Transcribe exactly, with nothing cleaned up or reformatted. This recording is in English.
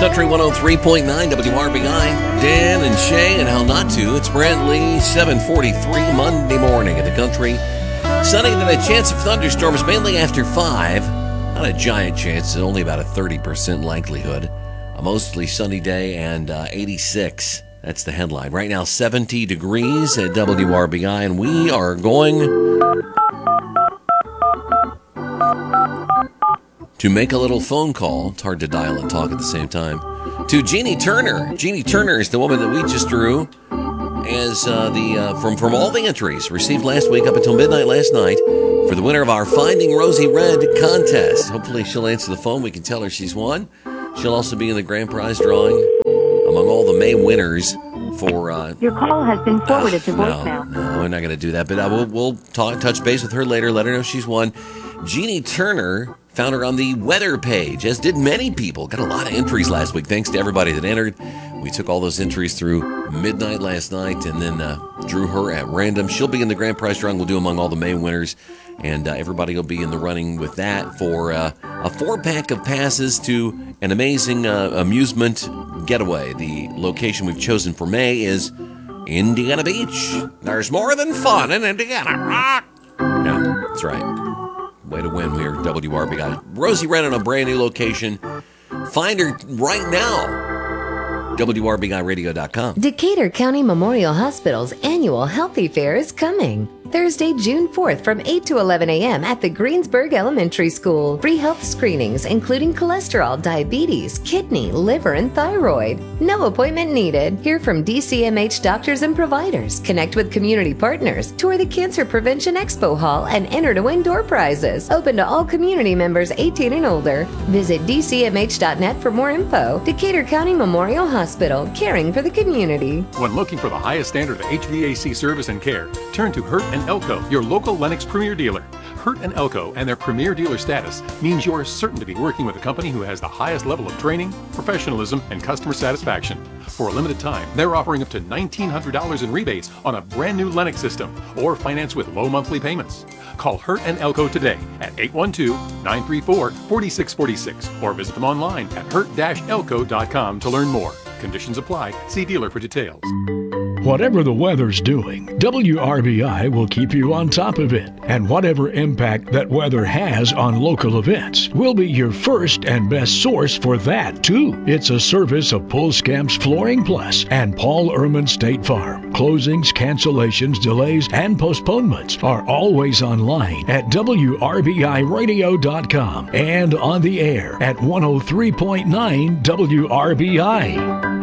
Country one oh three point nine W R B I. Dan and Shay and how not to. It's Brantley, seven forty-three Monday morning in the country. Sunny, then a chance of thunderstorms mainly after five. Not a giant chance, it's only about a thirty percent likelihood. A mostly sunny day and uh, eighty-six. That's the headline. Right now, seventy degrees at W R B I, and we are going to make a little phone call. It's hard to dial and talk at the same time. To Jeannie Turner. Jeannie Turner is the woman that we just drew as uh, the uh, from from all the entries received last week up until midnight last night for the winner of our Finding Rosie Red contest. Hopefully she'll answer the phone. We can tell her she's won. She'll also be in the grand prize drawing among all the May winners for... Uh, Your call has been forwarded uh, to voicemail. No, no, we're not going to do that. But uh, we'll, we'll talk, touch base with her later, let her know she's won. Jeannie Turner found her on the weather page, as did many people. Got a lot of entries last week. Thanks to everybody that entered. We took all those entries through midnight last night and then uh, drew her at random. She'll be in the grand prize drawing. We'll do among all the May winners. And uh, everybody will be in the running with that for uh, a four-pack of passes to an amazing uh, amusement getaway. The location we've chosen for May is Indiana Beach. There's more than fun in Indiana. Rock. Yeah, that's right. Way to win here, W R B I. Rosie ran on a brand new location. Find her right now. W R B I radio dot com. Decatur County Memorial Hospital's annual Healthy Fair is coming. Thursday, June fourth from eight to eleven a.m. at the Greensburg Elementary School. Free health screenings including cholesterol, diabetes, kidney, liver, and thyroid. No appointment needed. Hear from D C M H doctors and providers. Connect with community partners. Tour the Cancer Prevention Expo Hall and enter to win door prizes. Open to all community members eighteen and older. Visit D C M H dot net for more info. Decatur County Memorial Hospital, caring for the community. When looking for the highest standard of H V A C service and care, turn to Hurt and Elko, your local Lennox Premier dealer. Hurt and Elko and their Premier dealer status means you are certain to be working with a company who has the highest level of training, professionalism, and customer satisfaction. For a limited time, they're offering up to nineteen hundred dollars in rebates on a brand new Lennox system or finance with low monthly payments. Call Hurt and Elko today at eight one two, nine three four, four six four six or visit them online at hurt dash elko dot com to learn more. Conditions apply. See dealer for details. Whatever the weather's doing, W R B I will keep you on top of it. And whatever impact that weather has on local events, we'll be your first and best source for that, too. It's a service of Pulskamps Flooring Plus and Paul Ehrman State Farm. Closings, cancellations, delays, and postponements are always online at W R B I radio dot com and on the air at one oh three point nine W R B I.